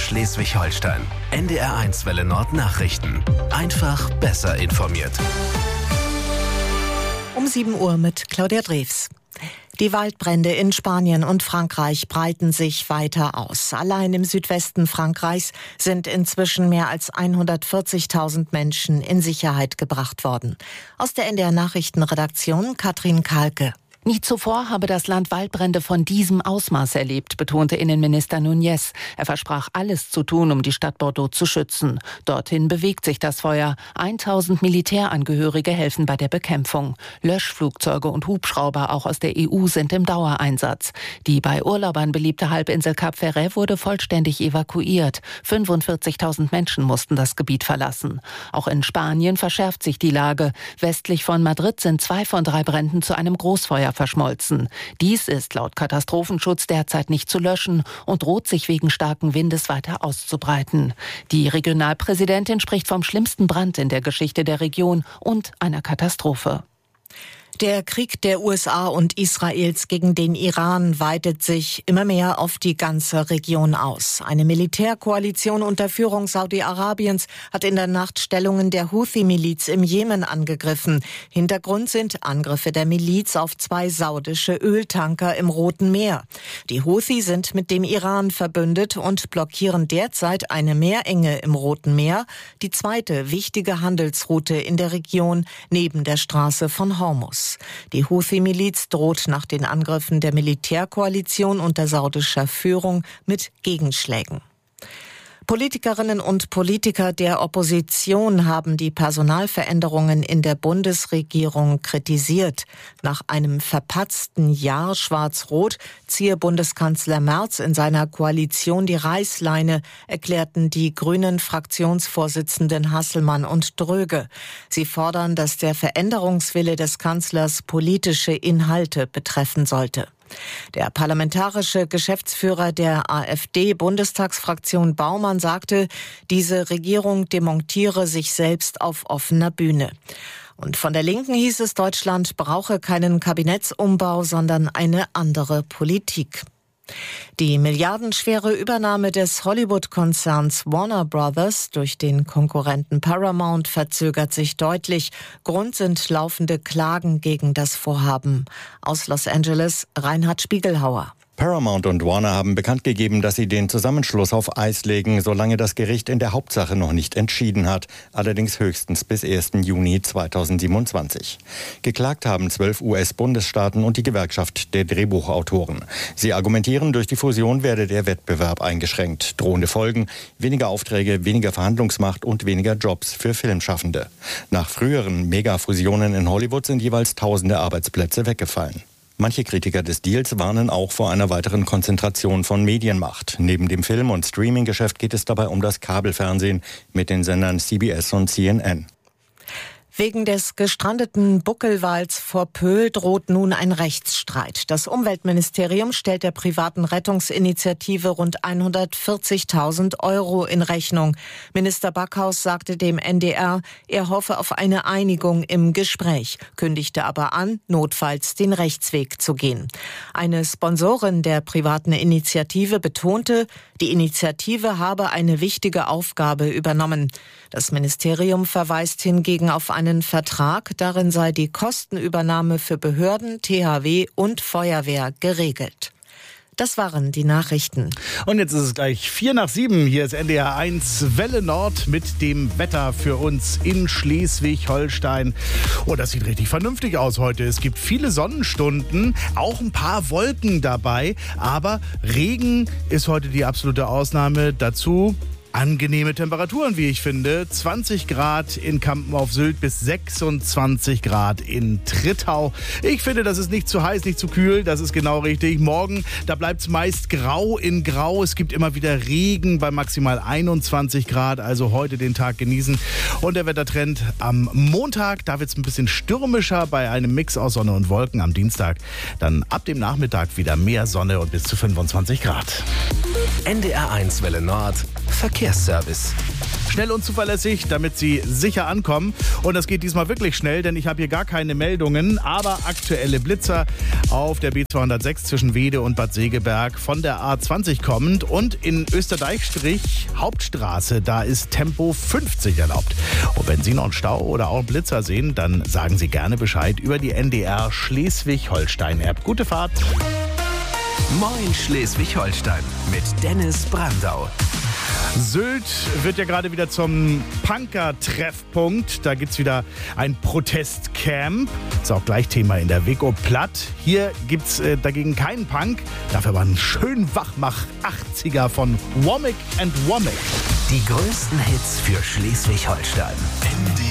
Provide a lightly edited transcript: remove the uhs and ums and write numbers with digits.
Schleswig-Holstein. NDR1 Welle Nord Nachrichten. Einfach besser informiert. Um 7 Uhr mit Claudia Drews. Die Waldbrände in Spanien und Frankreich breiten sich weiter aus. Allein im Südwesten Frankreichs sind inzwischen mehr als 140.000 Menschen in Sicherheit gebracht worden. Aus der NDR Nachrichtenredaktion Katrin Kalke. Nie zuvor habe das Land Waldbrände von diesem Ausmaß erlebt, betonte Innenminister Núñez. Er versprach, alles zu tun, um die Stadt Bordeaux zu schützen. Dorthin bewegt sich das Feuer. 1000 Militärangehörige helfen bei der Bekämpfung. Löschflugzeuge und Hubschrauber auch aus der EU sind im Dauereinsatz. Die bei Urlaubern beliebte Halbinsel Cap Ferret wurde vollständig evakuiert. 45.000 Menschen mussten das Gebiet verlassen. Auch in Spanien verschärft sich die Lage. Westlich von Madrid sind 2 von 3 Bränden zu einem Großfeuer verschmolzen. Dies ist laut Katastrophenschutz derzeit nicht zu löschen und droht sich wegen starken Windes weiter auszubreiten. Die Regionalpräsidentin spricht vom schlimmsten Brand in der Geschichte der Region und einer Katastrophe. Der Krieg der USA und Israels gegen den Iran weitet sich immer mehr auf die ganze Region aus. Eine Militärkoalition unter Führung Saudi-Arabiens hat in der Nacht Stellungen der Houthi-Miliz im Jemen angegriffen. Hintergrund sind Angriffe der Miliz auf 2 saudische Öltanker im Roten Meer. Die Houthi sind mit dem Iran verbündet und blockieren derzeit eine Meerenge im Roten Meer, die zweite wichtige Handelsroute in der Region neben der Straße von Hormuz. Die Houthi-Miliz droht nach den Angriffen der Militärkoalition unter saudischer Führung mit Gegenschlägen. Politikerinnen und Politiker der Opposition haben die Personalveränderungen in der Bundesregierung kritisiert. Nach einem verpatzten Jahr Schwarz-Rot ziehe Bundeskanzler Merz in seiner Koalition die Reißleine, erklärten die grünen Fraktionsvorsitzenden Hasselmann und Dröge. Sie fordern, dass der Veränderungswille des Kanzlers politische Inhalte betreffen sollte. Der parlamentarische Geschäftsführer der AfD-Bundestagsfraktion Baumann sagte, diese Regierung demontiere sich selbst auf offener Bühne. Und von der Linken hieß es, Deutschland brauche keinen Kabinettsumbau, sondern eine andere Politik. Die milliardenschwere Übernahme des Hollywood-Konzerns Warner Brothers durch den Konkurrenten Paramount verzögert sich deutlich. Grund sind laufende Klagen gegen das Vorhaben. Aus Los Angeles, Reinhard Spiegelhauer. Paramount und Warner haben bekannt gegeben, dass sie den Zusammenschluss auf Eis legen, solange das Gericht in der Hauptsache noch nicht entschieden hat. Allerdings höchstens bis 1. Juni 2027. Geklagt haben 12 US-Bundesstaaten und die Gewerkschaft der Drehbuchautoren. Sie argumentieren, durch die Fusion werde der Wettbewerb eingeschränkt. Drohende Folgen: weniger Aufträge, weniger Verhandlungsmacht und weniger Jobs für Filmschaffende. Nach früheren Megafusionen in Hollywood sind jeweils tausende Arbeitsplätze weggefallen. Manche Kritiker des Deals warnen auch vor einer weiteren Konzentration von Medienmacht. Neben dem Film- und Streaminggeschäft geht es dabei um das Kabelfernsehen mit den Sendern CBS und CNN. Wegen des gestrandeten Buckelwals vor Pöhl droht nun ein Rechtsstreit. Das Umweltministerium stellt der privaten Rettungsinitiative rund 140.000 € in Rechnung. Minister Backhaus sagte dem NDR, er hoffe auf eine Einigung im Gespräch, kündigte aber an, notfalls den Rechtsweg zu gehen. Eine Sponsorin der privaten Initiative betonte, die Initiative habe eine wichtige Aufgabe übernommen. Das Ministerium verweist hingegen auf einen Vertrag, darin sei die Kostenübernahme für Behörden, THW und Feuerwehr geregelt. Das waren die Nachrichten. Und jetzt ist es gleich 6:45. Hier ist NDR1 Welle Nord mit dem Wetter für uns in Schleswig-Holstein. Oh, das sieht richtig vernünftig aus heute. Es gibt viele Sonnenstunden, auch ein paar Wolken dabei. Aber Regen ist heute die absolute Ausnahme. Dazu angenehme Temperaturen, wie ich finde. 20 Grad in Kampen auf Sylt bis 26 Grad in Trittau. Ich finde, das ist nicht zu heiß, nicht zu kühl. Das ist genau richtig. Morgen, da bleibt es meist grau in grau. Es gibt immer wieder Regen bei maximal 21 Grad. Also heute den Tag genießen. Und der Wettertrend am Montag, da wird es ein bisschen stürmischer bei einem Mix aus Sonne und Wolken. Am Dienstag dann ab dem Nachmittag wieder mehr Sonne und bis zu 25 Grad. NDR1 Welle Nord Verkehrsservice. Schnell und zuverlässig, damit Sie sicher ankommen. Und das geht diesmal wirklich schnell, denn ich habe hier gar keine Meldungen, aber aktuelle Blitzer auf der B206 zwischen Weede und Bad Segeberg von der A20 kommend und in Österdeichstrich Hauptstraße, da ist Tempo 50 erlaubt. Und wenn Sie noch einen Stau oder auch einen Blitzer sehen, dann sagen Sie gerne Bescheid über die NDR Schleswig-Holstein-App. Gute Fahrt! Moin Schleswig-Holstein mit Dennis Brandau. Sylt wird ja gerade wieder zum Punker-Treffpunkt. Da gibt es wieder ein Protestcamp. Ist auch gleich Thema in der Weko Platt. Hier gibt es dagegen keinen Punk. Dafür aber einen schönen Wachmach-80er von Womack & Womack. Die größten Hits für Schleswig-Holstein.